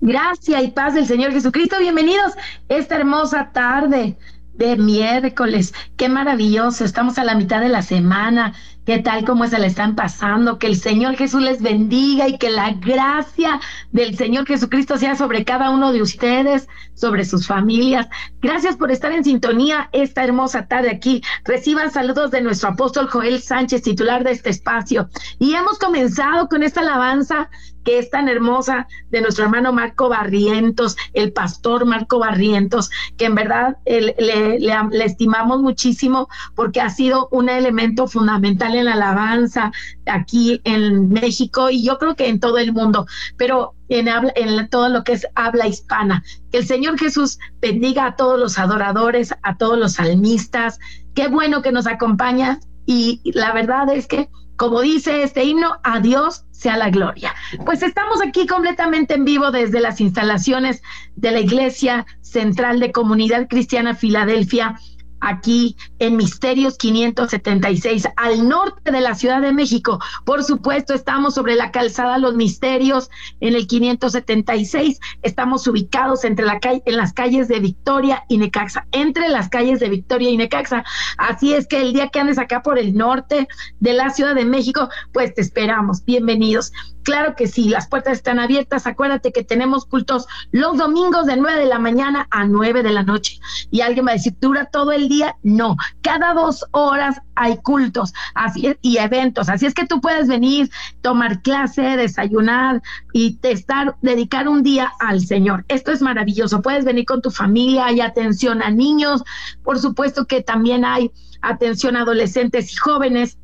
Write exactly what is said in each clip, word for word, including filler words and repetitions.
Gracia y paz del Señor Jesucristo. Bienvenidos esta hermosa tarde de miércoles. Qué maravilloso. Estamos a la mitad de la semana. ¿Qué tal? ¿Cómo se la están pasando? Que el Señor Jesús les bendiga y que la gracia del Señor Jesucristo sea sobre cada uno de ustedes, sobre sus familias. Gracias por estar en sintonía esta hermosa tarde aquí. Reciban saludos de nuestro apóstol Joel Sánchez, titular de este espacio. Y hemos comenzado con esta alabanza que es tan hermosa de nuestro hermano Marco Barrientos, el pastor Marco Barrientos, que en verdad eh, le, le, le estimamos muchísimo porque ha sido un elemento fundamental en la alabanza aquí en México y yo creo que en todo el mundo, pero en, habla, en todo lo que es habla hispana. Que el Señor Jesús bendiga a todos los adoradores, a todos los salmistas. Qué bueno que nos acompaña y la verdad es que, como dice este himno, a Dios sea la gloria. Pues estamos aquí completamente en vivo desde las instalaciones de la Iglesia Central de Comunidad Cristiana Filadelfia, aquí en Misterios quinientos setenta y seis, al norte de la Ciudad de México. Por supuesto, estamos sobre la calzada Los Misterios, en el quinientos setenta y seis. Estamos ubicados entre la calle, en las calles de Victoria y Necaxa, entre las calles de Victoria y Necaxa. Así es que el día que andes acá por el norte de la Ciudad de México, pues te esperamos. Bienvenidos. Claro que sí, las puertas están abiertas. Acuérdate que tenemos cultos los domingos de nueve de la mañana a nueve de la noche. Y alguien va a decir, ¿dura todo el día? No, cada dos horas hay cultos así es, y eventos. Así es que tú puedes venir, tomar clase, desayunar y estar, dedicar un día al Señor. Esto es maravilloso. Puedes venir con tu familia, hay atención a niños. Por supuesto que también hay atención a adolescentes y jóvenes.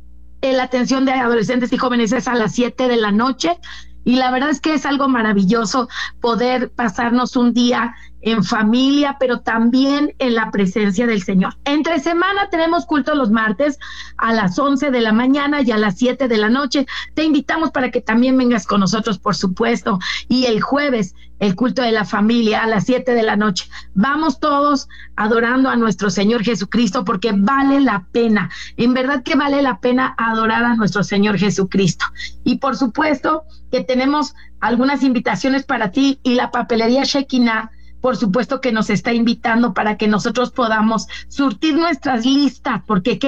La atención de adolescentes y jóvenes es a las siete de la noche y la verdad es que es algo maravilloso poder pasarnos un día en familia, pero también en la presencia del Señor. Entre semana tenemos culto los martes a las once de la mañana y a las siete de la noche. Te invitamos para que también vengas con nosotros, por supuesto. Y el jueves, el culto de la familia a las siete de la noche. Vamos todos adorando a nuestro Señor Jesucristo porque vale la pena. En verdad que vale la pena adorar a nuestro Señor Jesucristo. Y por supuesto que tenemos algunas invitaciones para ti y la papelería Shekinah, por supuesto que nos está invitando para que nosotros podamos surtir nuestras listas, porque